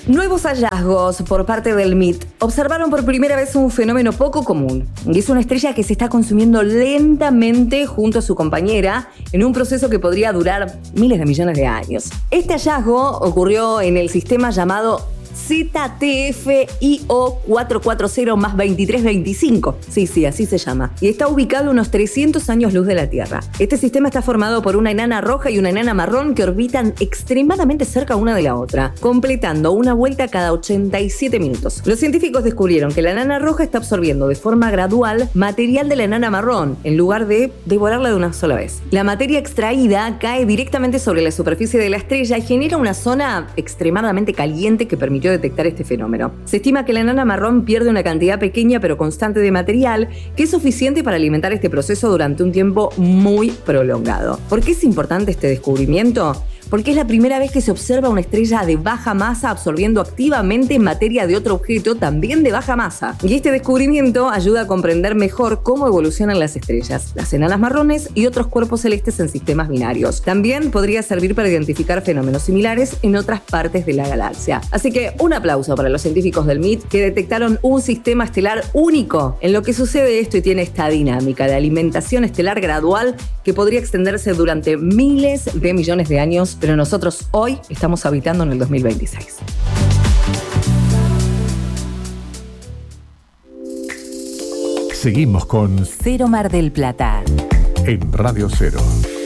Nuevos hallazgos por parte del MIT observaron por primera vez un fenómeno poco común. Y es una estrella que se está consumiendo lentamente junto a su compañera en un proceso que podría durar miles de millones de años. Este hallazgo ocurrió en el sistema llamado ZTFIO 440+2325. Sí, así se llama. Y está ubicado a unos 300 años luz de la Tierra. Este sistema está formado por una enana roja y una enana marrón que orbitan extremadamente cerca una de la otra, completando una vuelta cada 87 minutos. Los científicos descubrieron que la enana roja está absorbiendo de forma gradual material de la enana marrón, en lugar de devorarla de una sola vez. La materia extraída cae directamente sobre la superficie de la estrella y genera una zona extremadamente caliente que permitió detectar este fenómeno. Se estima que la enana marrón pierde una cantidad pequeña pero constante de material que es suficiente para alimentar este proceso durante un tiempo muy prolongado. ¿Por qué es importante este descubrimiento? Porque es la primera vez que se observa una estrella de baja masa absorbiendo activamente materia de otro objeto también de baja masa. Y este descubrimiento ayuda a comprender mejor cómo evolucionan las estrellas, las enanas marrones y otros cuerpos celestes en sistemas binarios. También podría servir para identificar fenómenos similares en otras partes de la galaxia. Así que un aplauso para los científicos del MIT que detectaron un sistema estelar único en lo que sucede esto y tiene esta dinámica de alimentación estelar gradual que podría extenderse durante miles de millones de años, pero nosotros hoy estamos habitando en el 2026. Seguimos con Cero Mar del Plata en Radio Cero.